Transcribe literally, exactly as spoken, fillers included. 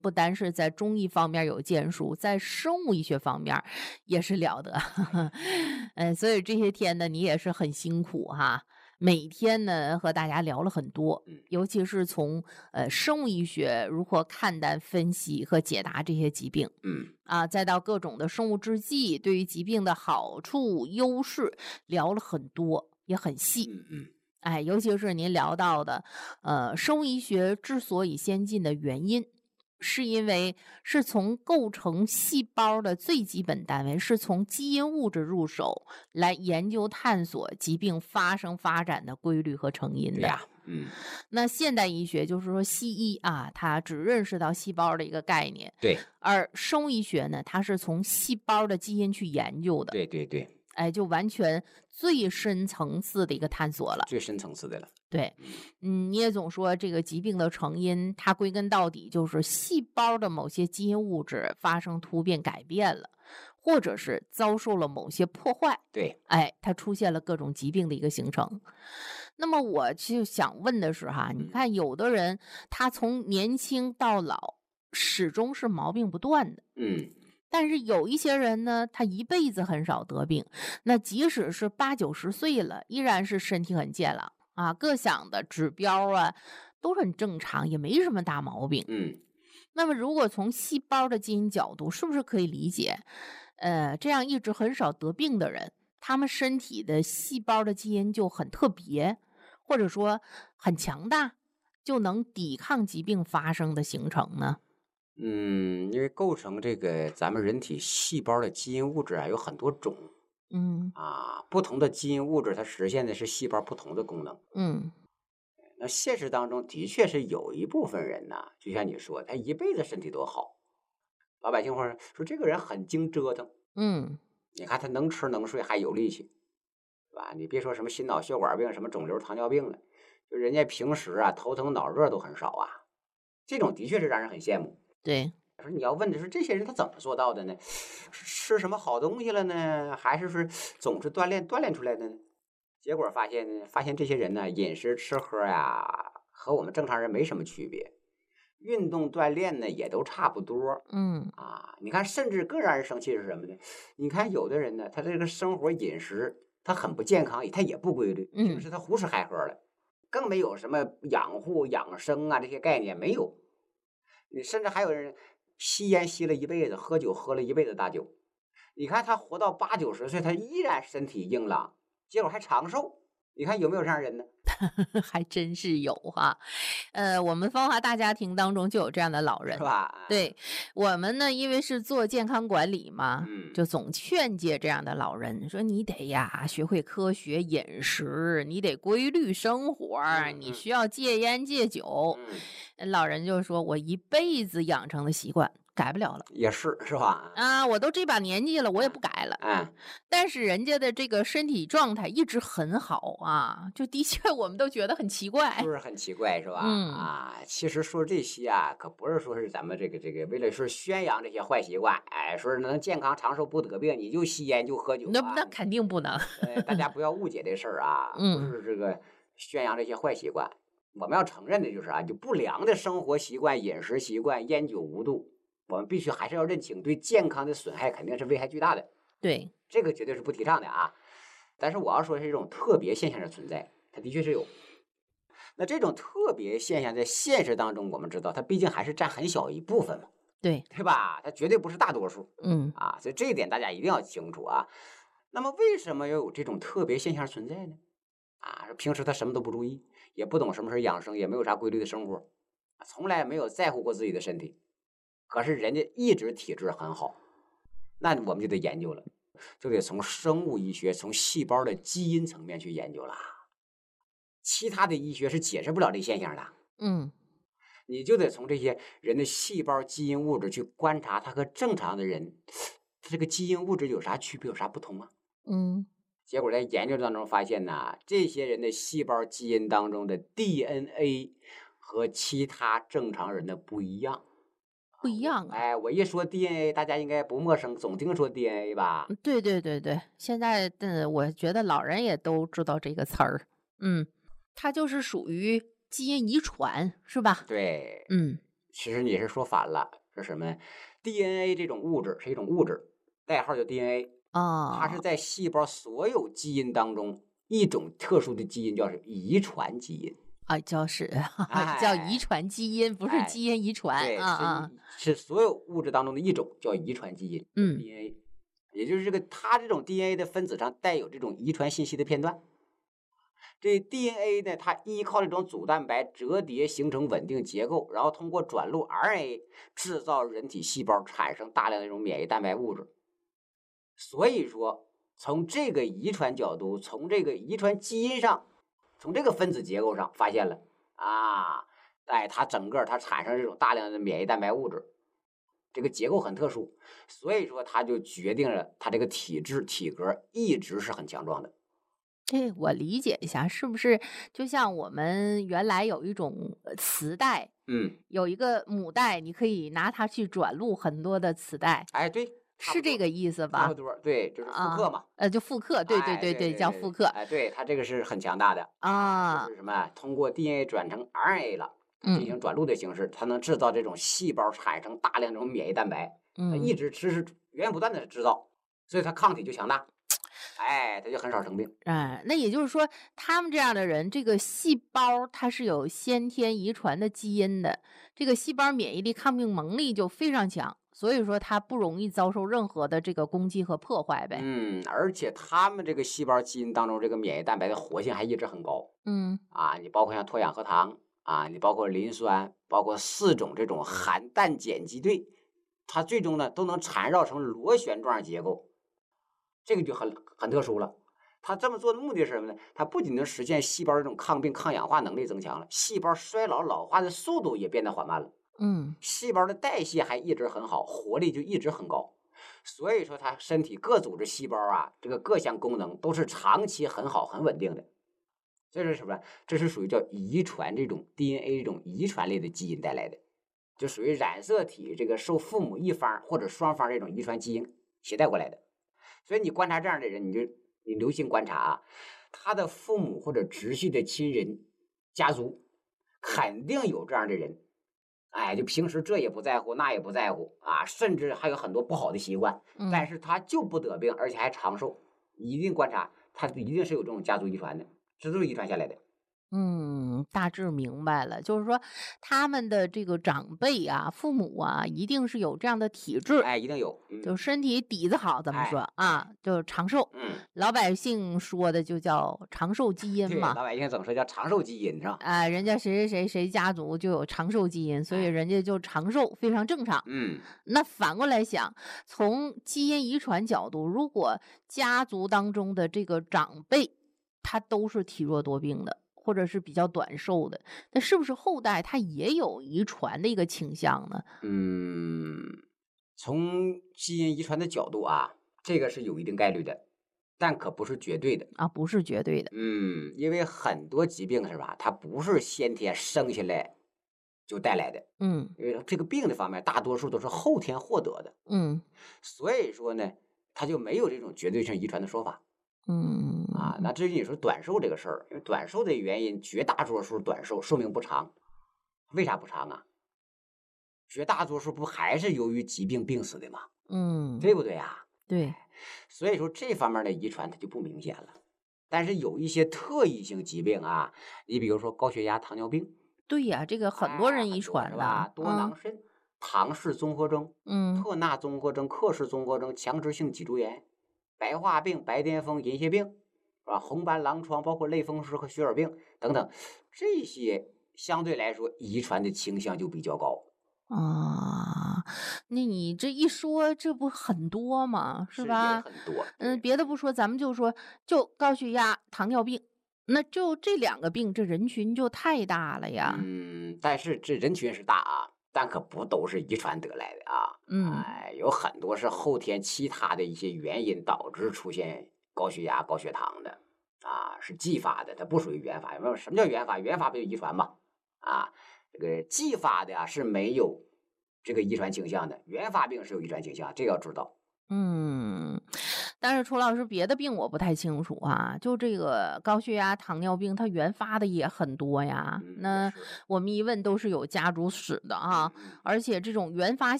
不单是在中医方面有建树，在生物医学方面也是了得。呃，所以这些天呢，你也是很辛苦哈。每天呢和大家聊了很多， 嗯尤其是从呃生物医学如何看待、分析和解答这些疾病嗯啊，再到各种的生物制剂对于疾病的好处、优势，聊了很多，也很细。 嗯嗯哎，尤其是您聊到的，呃，生物医学之所以先进的原因，是因为是从构成细胞的最基本单位，是从基因物质入手来研究探索疾病发生发展的规律和成因的。 对呀，嗯那现代医学就是说西医啊，它只认识到细胞的一个概念， 对而生物医学呢，它是从细胞的基因去研究的。 对对对， 哎，就完全最深层次的一个探索了。 最深层次的了。 对，嗯，你也总说这个疾病的成因，它归根到底就是细胞的某些基因物质发生突变改变了，或者是遭受了某些破坏， 对， 哎，它出现了各种疾病的一个形成。那么我就想问的是哈，你嗯看有的人他从年轻到老始终是毛病不断的。 嗯但是有一些人呢，他一辈子很少得病，那即使是八九十岁了，依然是身体很健朗啊，各项的指标啊都很正常，也没什么大毛病。 嗯那么如果从细胞的基因角度，是不是可以理解，呃，这样一直很少得病的人，他们身体的细胞的基因就很特别，或者说很强大，就能抵抗疾病发生的形成呢？ 嗯，因为构成这个咱们人体细胞的基因物质啊有很多种嗯啊，不同的基因物质它实现的是细胞不同的功能。 嗯那现实当中的确是有一部分人呐，就像你说，他一辈子身体都好，老百姓会说这个人很经折腾， 嗯你看他能吃能睡还有力气，是吧？你别说什么心脑血管病、什么肿瘤、糖尿病了，就人家平时啊头疼脑热都很少啊，这种的确是让人很羡慕。 对。 说你要问的是这些人他怎么做到的呢？是吃什么好东西了呢？还是说总是锻炼锻炼出来的呢？结果发现呢，发现这些人呢，饮食吃喝呀，和我们正常人没什么区别，运动锻炼呢也都差不多嗯啊。你看，甚至更让人生气是什么呢？你看有的人呢，他这个生活饮食他很不健康，他也不规律，平嗯时他胡吃海喝的，更没有什么养护养生啊这些概念没有。你甚至还有人吸烟吸了一辈子，喝酒喝了一辈子大酒，你看他活到八九十岁，他依然身体硬朗，结果还长寿。你看有没有这样人呢？ 还真是有哈。呃，我们芳华大家庭当中就有这样的老人。 是吧？ 对，我们呢，因为是做健康管理嘛， 嗯就总劝诫这样的老人说：“你得呀，学会科学饮食，你得规律生活儿，你嗯嗯需要戒烟戒酒。” 嗯， 呃老人就说：“我一辈子养成的习惯改不了了也是是吧？ 啊，我都这把年纪了，我也不改了。” 嗯， 但是人家的这个身体状态一直很好啊，就的确我们都觉得很奇是怪。 不是很奇怪是吧？ 嗯啊，其实说这些啊，可不是说是咱们这个这个为了说宣扬这些坏习惯，哎，说是能健康长寿不得病，你就吸烟就喝酒啊。 那那肯定不能。 呃，大家不要误解这事儿啊，不嗯是这个宣扬这些坏习惯。我们要承认的就是啊，就不良的生活习惯、饮食习惯、烟酒无度，我们必须还是要认清，对健康的损害肯定是危害巨大的， 对。 这个绝对是不提倡的啊。但是我要说是一种特别现象的存在，它的确是有。那这种特别现象在现实当中，我们知道它毕竟还是占很小一部分嘛， 对。 对吧？它绝对不是大多数嗯啊，所以这一点大家一定要清楚啊。那么为什么要有这种特别现象存在呢？啊，平时他什么都不注意，也不懂什么是养生，也没有啥规律的生活，从来没有在乎过自己的身体，可是人家一直体质很好，那我们就得研究了，就得从生物医学、从细胞的基因层面去研究了。其他的医学是解释不了这现象的， 嗯你就得从这些人的细胞基因物质去观察他和正常的人，他这个基因物质有啥区别，有啥不同吗？ 嗯结果在研究当中发现呢，这些人的细胞基因当中的 D N A 和其他正常人的不一样。 不一样啊。 哎，我一说 D N A，大家应该不陌生，总听说 D N A 吧？ 嗯对对对对，现在的我觉得老人也都知道这个词儿。嗯，它就是属于基因遗传，是吧？ 对， 嗯其实你是说反了，是什么呢？D N A 这种物质是一种物质，代号叫 D N A，它是哦， 在细胞所有基因当中一种特殊的基因，叫是遗传基因。 啊，叫是叫遗哎传基因，不是哎， 基因遗传， 对，是啊啊， 一是所有物质当中的一种，叫遗传基因，叫嗯 D N A。也就是这个它这种 D N A 的分子上带有这种遗传信息的片段。这 D N A 呢，它依靠这种组蛋白折叠形成稳定结构，然后通过转录 R N A 制造人体细胞产生大量的这种免疫蛋白物质。所以说，从这个遗传角度，从这个遗传基因上，从这个分子结构上发现了啊，哎，它整个它产生这种大量的免疫蛋白物质，这个结构很特殊，所以说它就决定了它这个体质体格一直是很强壮的。 这我理解一下，是不是就像我们原来有一种呃磁带， 嗯， 有一个母带，你可以拿它去转录很多的磁带， 哎，对，差不多。 是这个意思吧？ 差不多，对，就是复刻啊， 嘛。 呃，就复刻，对对哎， 对对， 对对对对， 叫复刻哎，对，它这个是很强大的啊，就啊， 是什么，通过 D N A 转成 R N A 了，它进嗯行转录的形式，它能制造这种细胞产生大量这种免疫蛋白，它嗯。 一直持续源源不断的制造，所以它抗体就强大，哎，它就很少生病。 哎，那也就是说，他们这样的人，这个细胞它是有先天遗传的基因的，这个细胞免疫力、抗病能力就非常强，所以说它不容易遭受任何的这个攻击和破坏呗。 嗯，而且他们这个细胞基因当中这个免疫蛋白的活性还一直很高嗯啊，你包括像脱氧核糖啊，你包括磷酸，包括四种这种含氮碱基对，它最终呢都能缠绕成螺旋状结构，这个就很很特殊了。它这么做的目的是什么呢？它不仅能实现细胞这种抗病、抗氧化能力增强了，细胞衰老老化的速度也变得缓慢了， 嗯细胞的代谢还一直很好，活力就一直很高。所以说，它身体各组织细胞啊，这个各项功能都是长期很好、很稳定的。这是什么？这是属于叫遗传这种 D N A 这种遗传类的基因带来的，就属于染色体这个受父母一方或者双方这种遗传基因携带过来的。所以你观察这样的人，你就你留心观察啊，他的父母或者直系的亲人家族肯定有这样的人。哎，就平时这也不在乎，那也不在乎啊，甚至还有很多不好的习惯，但嗯。 是他就不得病，而且还长寿。你一定观察，他一定是有这种家族遗传的，这都是遗传下来的。 嗯，大致明白了，就是说他们的这个长辈啊、父母啊，一定是有这样的体质， 哎，一定有，嗯， 就身体底子好，怎么说哎啊？就长寿。 嗯， 老百姓说的就叫长寿基因对， 嘛。 老百姓总说叫长寿基因是吧？ 啊，人家谁谁谁谁家族就有长寿基因，所以哎， 人家就长寿，非常正常。 嗯， 那反过来想，从基因遗传角度，如果家族当中的这个长辈，他都是体弱多病的，或者是比较短寿的，那是不是后代他也有遗传的一个倾向呢？ 嗯，从基因遗传的角度啊，这个是有一定概率的，但可不是绝对的。 啊，不是绝对的。 嗯，因为很多疾病是吧，它不是先天生下来就带来的， 嗯因为这个病的方面大多数都是后天获得的， 嗯所以说呢，它就没有这种绝对性遗传的说法啊。那嗯至于你说短寿这个事儿，因为短寿的原因，绝大多数短寿寿命不长，为啥不长啊？绝大多数不还是由于疾病病死的吗？ 嗯， 对不对呀？ 对， 所以说这方面的遗传它就不明显了。但是有一些特异性疾病啊，你比如说高血压、糖尿病， 对呀，这个很多哎， 人遗很多是传吧？ 的。嗯多囊肾、唐氏综合征、 嗯特纳综合征、克氏综合征、强直性脊柱炎、白化病、白癜风、银屑病，是吧？红斑狼疮，包括类风湿和血管病等等，这些相对来说遗传的倾向就比较高。 啊，那你这一说，这不很多吗？是是也吧？ 很多， 嗯， 对， 别的不说，咱们就说，就高血压、糖尿病，那就这两个病，这人群就太大了呀。 嗯，但是这人群是大啊，但可不都是遗传得来的啊， 嗯哎，有很多是后天其他的一些原因导致出现高血压、高血糖的啊，是继发的，它不属于原发。什么叫原发？原发不就遗传吗？啊，这个继发的啊是没有这个遗传倾向的，原发病是有遗传倾向，这个要知道。 嗯， 但是楚老师别的病我不太清楚啊，就这个高血压、糖尿病，它原发的也很多呀。 嗯，也那是。 我们一问都是有家族史的啊， 嗯嗯。 而且这种原发性